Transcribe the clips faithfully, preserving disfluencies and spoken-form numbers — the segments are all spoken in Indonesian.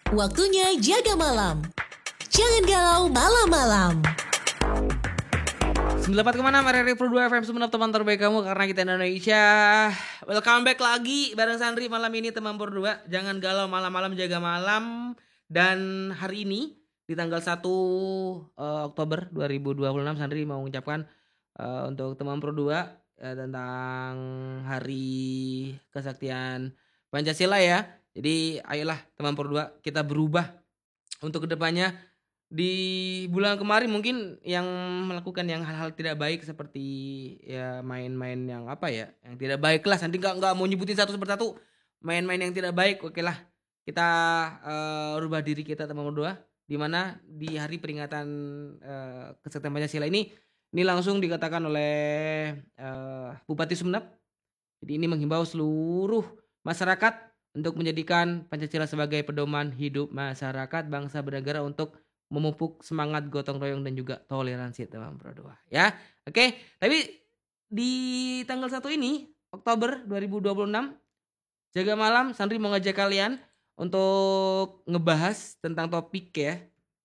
Waktunya jaga malam. Jangan galau malam-malam. sembilan puluh empat koma enam R R I Pro dua F M Sumenep, teman terbaik kamu karena kita Indonesia. Welcome back lagi bareng Sandri malam ini, teman Pro dua. Jangan galau malam-malam, jaga malam. Dan hari ini di tanggal satu uh, Oktober dua ribu dua puluh enam, Sandri mau mengucapkan uh, untuk teman Pro dua uh, tentang Hari Kesaktian Pancasila ya. Jadi ayolah teman Pro dua, kita berubah untuk kedepannya. Di bulan kemarin mungkin yang melakukan yang hal-hal tidak baik seperti ya main-main yang apa ya, yang tidak baik lah. Nanti nggak nggak mau nyebutin satu persatu main-main yang tidak baik. Oke lah, kita uh, rubah diri kita teman berdua. Dimana di hari peringatan uh, Kesaktian Pancasila ini, ini langsung dikatakan oleh uh, Bupati Sumenep. Jadi ini menghimbau seluruh masyarakat untuk menjadikan Pancasila sebagai pedoman hidup masyarakat bangsa bernegara untuk memupuk semangat gotong royong dan juga toleransi teman Pro dua ya. Oke, tapi di tanggal satu ini Oktober dua ribu dua puluh enam, jaga malam Sandri mau ngajak kalian untuk ngebahas tentang topik ya,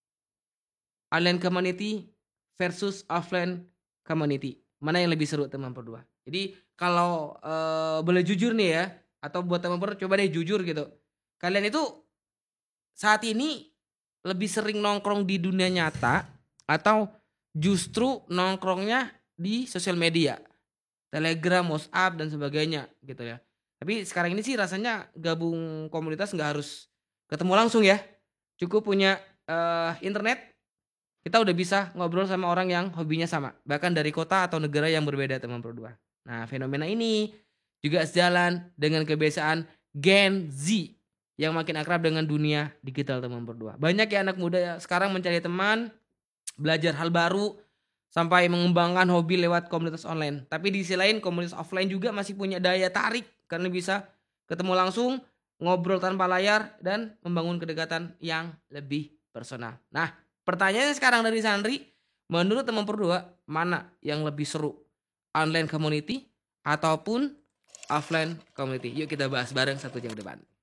online community versus offline community. Mana yang lebih seru teman Pro dua? Jadi kalau uh, boleh jujur nih ya, atau buat teman Pro coba deh jujur gitu. Kalian itu saat ini lebih sering nongkrong di dunia nyata atau justru nongkrongnya di sosial media, Telegram, WhatsApp dan sebagainya gitu ya. Tapi sekarang ini sih rasanya gabung komunitas nggak harus ketemu langsung ya. Cukup punya uh, internet, kita udah bisa ngobrol sama orang yang hobinya sama, bahkan dari kota atau negara yang berbeda teman Pro dua. Nah, fenomena ini juga sejalan dengan kebiasaan Gen Z yang makin akrab dengan dunia digital teman berdua. Banyak ya anak muda sekarang mencari teman, belajar hal baru, sampai mengembangkan hobi lewat komunitas online. Tapi di sisi lain komunitas offline juga masih punya daya tarik karena bisa ketemu langsung, ngobrol tanpa layar, dan membangun kedekatan yang lebih personal. Nah, pertanyaannya sekarang dari Sandri, menurut teman berdua mana yang lebih seru? Online community ataupun offline community? Yuk kita bahas bareng satu jam ke depan.